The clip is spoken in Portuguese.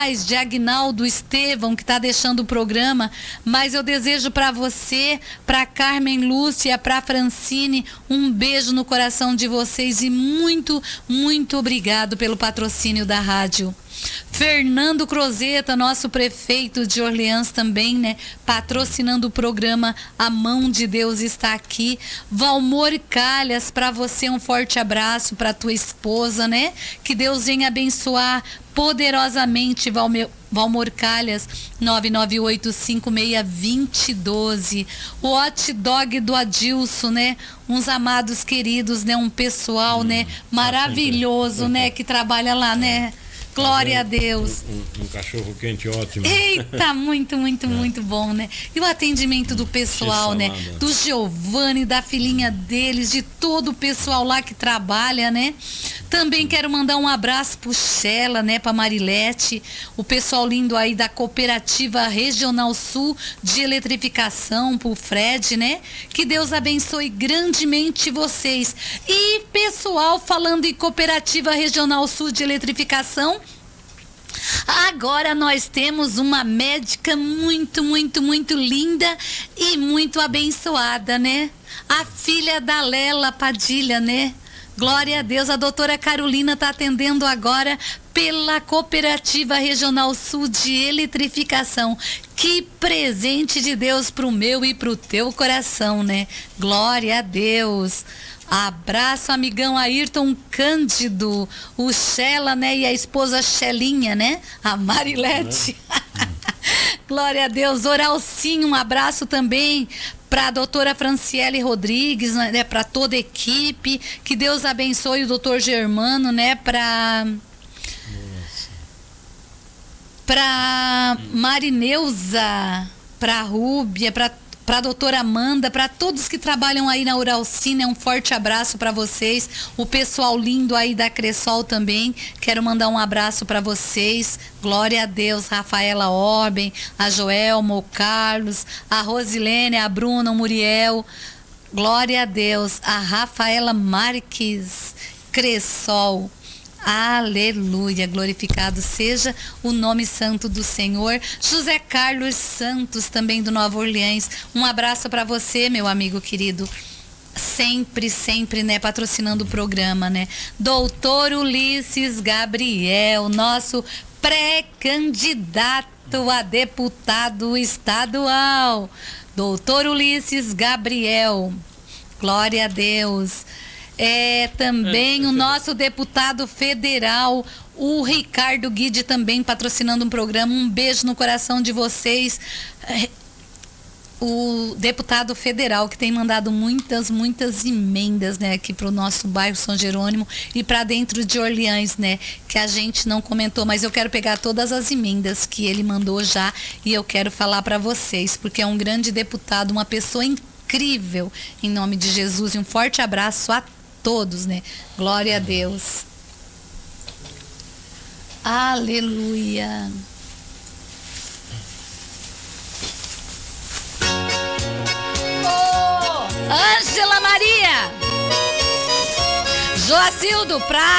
de Agnaldo Estevão, que está deixando o programa, mas eu desejo para você, para Carmen Lúcia, para Francine, um beijo no coração de vocês e muito, muito obrigado pelo patrocínio da rádio. Fernando Crozeta, nosso prefeito de Orleans também, né? Patrocinando o programa A Mão de Deus está aqui. Valmor Calhas, para você um forte abraço, para tua esposa, né? Que Deus venha abençoar poderosamente, Valmor Calhas, 998562012. O hot dog do Adilson, né? Uns amados queridos, né? Um pessoal, né? Maravilhoso, né? Que trabalha lá, né? Glória a Deus. Um cachorro quente ótimo. Eita, muito, muito, muito bom, né? E o atendimento do pessoal, né? Do Giovanni, da filhinha deles, de todo o pessoal lá que trabalha, né? Também quero mandar um abraço pro Shela, né? Pra Marilete, o pessoal lindo aí da Cooperativa Regional Sul de Eletrificação, pro Fred, né? Que Deus abençoe grandemente vocês. E pessoal, falando em Cooperativa Regional Sul de Eletrificação, agora nós temos uma médica muito, muito, muito linda e muito abençoada, né? A filha da Lela Padilha, né? Glória a Deus, a doutora Carolina está atendendo agora pela Cooperativa Regional Sul de Eletrificação. Que presente de Deus pro meu e pro teu coração, né? Glória a Deus. Abraço, amigão Ayrton Cândido, o Shela, né? E a esposa Shelinha, né? A Marilete. Glória a Deus. Oralcinho, um abraço também para a doutora Franciele Rodrigues, né? Para toda a equipe. Que Deus abençoe o doutor Germano, né? Para Marineuza, para Rúbia, para a doutora Amanda, para todos que trabalham aí na Uralcina, um forte abraço para vocês. O pessoal lindo aí da Cressol também, quero mandar um abraço para vocês. Glória a Deus, Rafaela Orben, a Joelma, o Carlos, a Rosilene, a Bruna, o Muriel. Glória a Deus, a Rafaela Marques, Cressol. Aleluia, glorificado seja o nome santo do Senhor. José Carlos Santos, também do Nova Orleans, um abraço para você, meu amigo querido, sempre, sempre, né, patrocinando o programa, né? Doutor Ulisses Gabriel, nosso pré-candidato a deputado estadual. Doutor Ulisses Gabriel, glória a Deus. Também o nosso deputado federal, o Ricardo Guide, também patrocinando um programa. Um beijo no coração de vocês. O deputado federal que tem mandado muitas, muitas emendas, né, aqui para o nosso bairro São Jerônimo e para dentro de Orleans, né, que a gente não comentou, mas eu quero pegar todas as emendas que ele mandou já e eu quero falar para vocês, porque é um grande deputado, uma pessoa incrível, em nome de Jesus, e um forte abraço a todos, né? Glória a Deus. Aleluia. Ângela Maria, Joacildo, pra